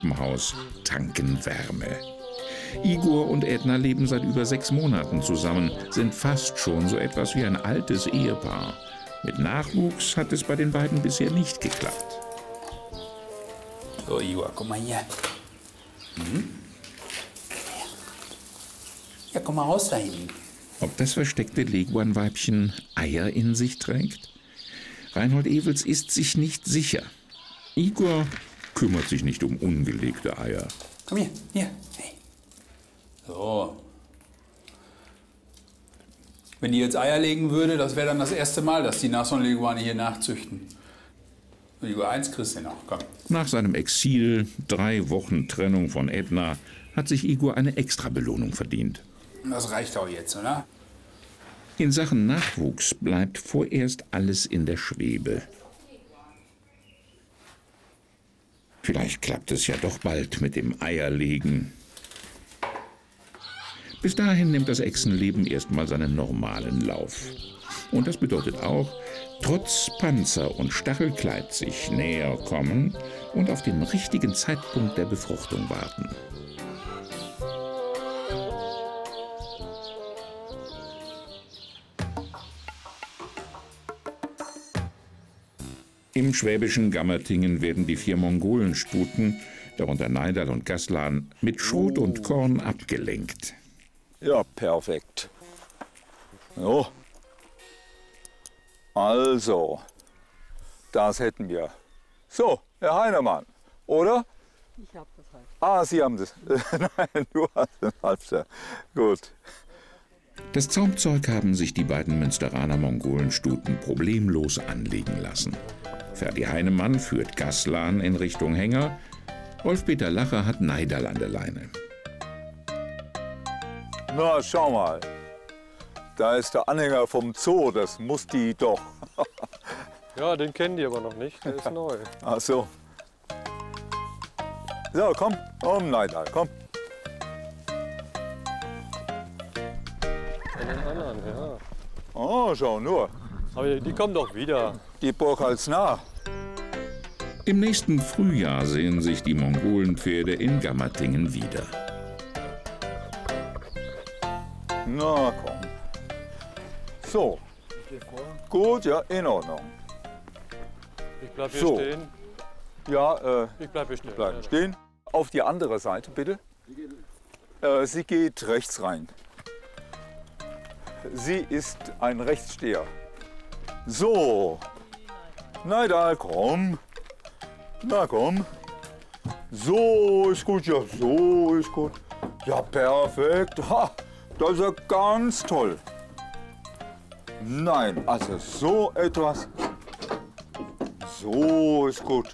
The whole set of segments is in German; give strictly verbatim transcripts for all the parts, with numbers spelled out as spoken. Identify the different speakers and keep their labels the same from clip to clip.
Speaker 1: Im Haus tanken Wärme. Igor und Edna leben seit über sechs Monaten zusammen, sind fast schon so etwas wie ein altes Ehepaar. Mit Nachwuchs hat es bei den beiden bisher nicht geklappt.
Speaker 2: So, Igor, komm mal hier. Mhm. Ja, komm mal raus da hinten.
Speaker 1: Ob das versteckte Leguan-Weibchen Eier in sich trägt? Reinhold Ewels ist sich nicht sicher. Igor kümmert sich nicht um ungelegte Eier.
Speaker 2: Komm hier, hier. Hey. So. Wenn die jetzt Eier legen würde, das wäre dann das erste Mal, dass die Nashornleguane hier nachzüchten. Igor, eins kriegst du noch, komm.
Speaker 1: Nach seinem Exil, drei Wochen Trennung von Edna, hat sich Igor eine Extrabelohnung verdient.
Speaker 2: Das reicht auch jetzt, oder?
Speaker 1: In Sachen Nachwuchs bleibt vorerst alles in der Schwebe. Vielleicht klappt es ja doch bald mit dem Eierlegen. Bis dahin nimmt das Echsenleben erstmal seinen normalen Lauf. Und das bedeutet auch, trotz Panzer und Stachelkleid sich näher kommen und auf den richtigen Zeitpunkt der Befruchtung warten. Im schwäbischen Gammertingen werden die vier Mongolenstuten, darunter Neidal und Gaslan, mit Schrot und Korn abgelenkt.
Speaker 3: Ja, perfekt. So. Also, das hätten wir. So, Herr Heinemann, oder?
Speaker 4: Ich hab das halt.
Speaker 3: Ah, Sie haben das. Nein, du hast den Halbster. Gut.
Speaker 1: Das Zaumzeug haben sich die beiden Münsteraner Mongolenstuten problemlos anlegen lassen. Ferdi Heinemann führt Gaslan in Richtung Hänger. Rolf-Peter Lacher hat Neidal an der Leine.
Speaker 3: Na, schau mal. Da ist der Anhänger vom Zoo, das muss die doch.
Speaker 5: Ja, den kennen die aber noch nicht, der ist neu.
Speaker 3: Ach so. So, komm, komm, Neidal, komm.
Speaker 5: Von den anderen, ja.
Speaker 3: Oh, schau nur.
Speaker 5: Aber die kommen doch wieder.
Speaker 3: Die Burg als nah.
Speaker 1: Im nächsten Frühjahr sehen sich die Mongolenpferde in Gammertingen wieder.
Speaker 3: Na komm. So. Gut, ja, in Ordnung.
Speaker 5: Ich bleib hier
Speaker 3: So.
Speaker 5: stehen.
Speaker 3: Ja, äh,
Speaker 5: Ich bleib hier stehen.
Speaker 3: bleiben stehen. Auf die andere Seite, bitte. Äh, sie geht rechts rein. Sie ist ein Rechtssteher. So. Neidal, komm. Na komm. So ist gut, ja, so ist gut. Ja, perfekt. Ha, das ist ja ganz toll. Nein, also so etwas. So ist gut.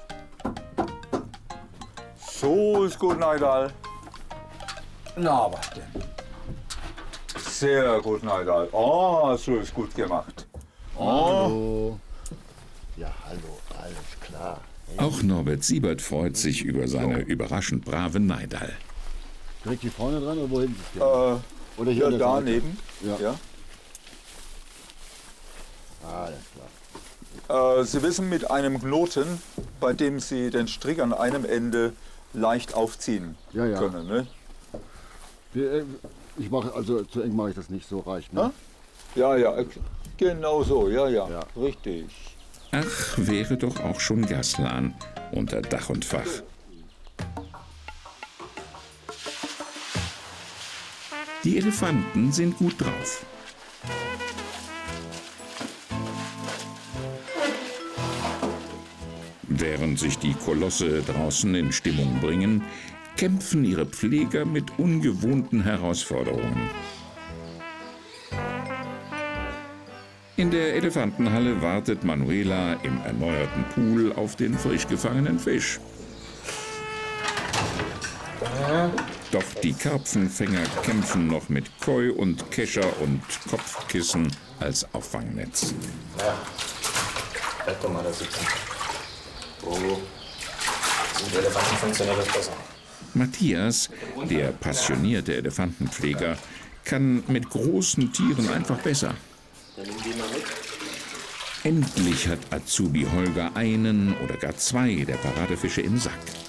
Speaker 3: So ist gut, Neidal. Na, was denn? Sehr gut, Neidal. Oh, so ist gut gemacht. Oh.
Speaker 6: Hallo. Ja, hallo, alles klar.
Speaker 1: Auch Norbert Siebert freut sich über seine überraschend brave Neidal.
Speaker 6: Direkt hier vorne dran oder wohin?
Speaker 3: Äh,
Speaker 6: Oder hier
Speaker 3: ja,
Speaker 6: an der Seite?
Speaker 3: daneben.
Speaker 6: Ja.
Speaker 3: Ja.
Speaker 6: Alles klar.
Speaker 3: Äh, Sie wissen, mit einem Knoten, bei dem Sie den Strick an einem Ende leicht aufziehen
Speaker 6: Ja, ja.
Speaker 3: können. Ne?
Speaker 6: Wir, äh, Ich mache, also zu eng mache ich das nicht, so reicht. Ne?
Speaker 3: Ja, ja, genau so, ja, ja,
Speaker 6: Ja.
Speaker 3: richtig.
Speaker 1: Ach, wäre doch auch schon Gaslan unter Dach und Fach. Die Elefanten sind gut drauf. Während sich die Kolosse draußen in Stimmung bringen, kämpfen ihre Pfleger mit ungewohnten Herausforderungen. In der Elefantenhalle wartet Manuela im erneuerten Pool auf den frisch gefangenen Fisch. Doch die Karpfenfänger kämpfen noch mit Koi und Kescher und Kopfkissen als Auffangnetz.
Speaker 7: Ja, bleib doch mal da sitzen. Wo sind die Elefanten, funktioniert das besser.
Speaker 1: Matthias, der passionierte Elefantenpfleger, kann mit großen Tieren einfach besser.
Speaker 7: Dann nimm die mal mit.
Speaker 1: Endlich hat Azubi Holger einen oder gar zwei der Paradefische im Sack.